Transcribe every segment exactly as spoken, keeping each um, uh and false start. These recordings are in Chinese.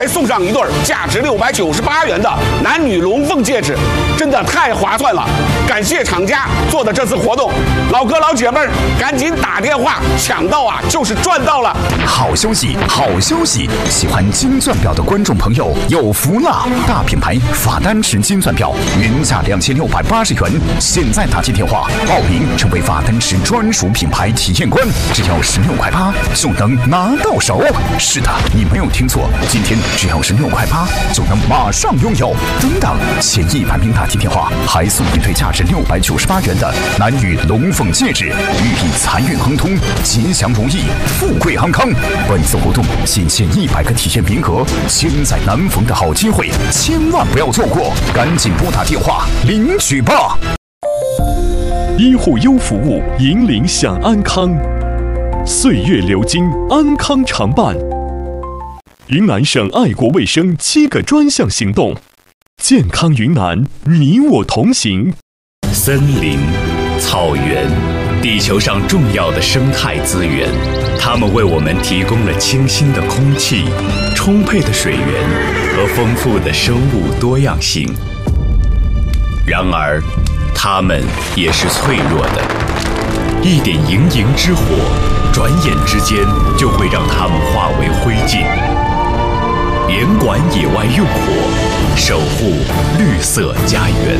还送上一对价值六百九十八元的男女龙凤戒指，真的太划算了！感谢厂家做的这次活动，老哥老姐们儿赶紧打电话抢到啊，就是赚到了！ 好消息，好消息！喜欢金钻表的观众朋友有福了！大品牌法丹池金钻表原价两千六百八十元，现在打进电话报名成为法丹池专属品牌体验官，只要十六块八就能拿到手。是的，你没有听错，今天只要是六块八就能马上拥有。等等，前一百名打进电话还送一对价值六百九十八元的男女龙凤戒指，寓意财运亨通、吉祥如意、富贵安康。本次活动仅限一百个体验名额，千载难逢的好机会，千万不要错过，赶紧拨打电话领取吧！ 医护优服务，引领享安康，岁月流金，安康常伴。云南省爱国卫生七个专项行动，健康云南，你我同行。 森林、草原，地球上重要的生态资源，它们为我们提供了清新的空气、充沛的水源和丰富的生物多样性。然而，它们也是脆弱的，一点营营之火，转眼之间就会让它们化为灰烬。严管野外用火，守护绿色家园。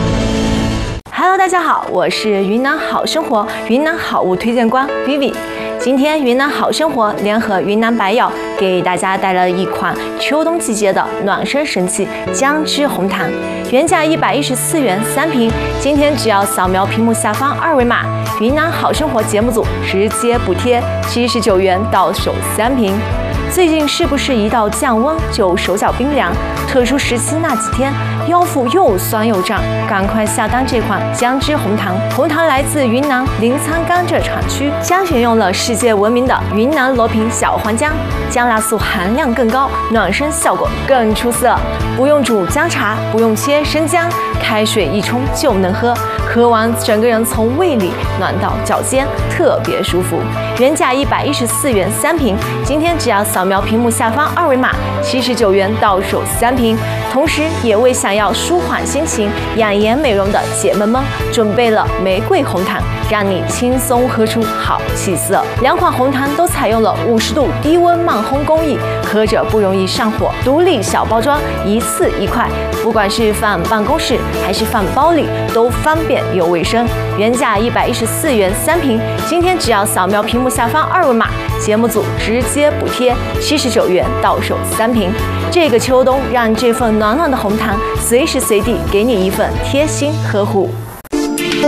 Hello， 大家好，我是云南好生活云南好物推荐官 Vivi。今天云南好生活联合云南白药给大家带来了一款秋冬季节的暖身神器姜汁红糖，原价一百一十四元三瓶，今天只要扫描屏幕下方二维码，云南好生活节目组直接补贴七十九元到手三瓶。最近是不是一到降温就手脚冰凉？特殊时期那几天腰腹又酸又胀，赶快下单这款姜汁红糖。红糖来自云南临沧甘蔗产区，将选用了世界闻名的云南罗平小黄姜，姜辣素含量更高，暖身效果更出色。不用煮姜茶，不用切生姜，开水一冲就能喝，喝完整个人从胃里暖到脚尖，特别舒服。原价一百一十四元三瓶，今天只要扫描屏幕下方二维码，七十九元到手三瓶。同时，也为想要舒缓心情、养颜美容的姐妹们准备了玫瑰红糖，让你轻松喝出好气色。两款红糖都采用了五十度低温慢烘工艺，喝着不容易上火。独立小包装，一次一块，不管是放办公室还是放包里，都方便又卫生。原价一百一十四元三瓶，今天只要扫描屏幕下方二维码，节目组直接补贴七十九元到手三瓶。这个秋冬，让这份暖暖的红糖随时随地给你一份贴心呵护。